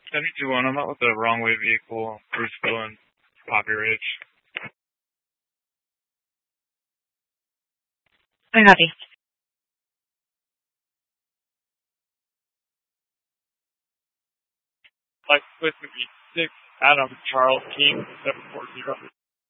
72-1, I'm out with the wrong way vehicle, Bruceville and Poppy Ridge. I copy. Like, with me, 6, Adam, Charles, King, 740.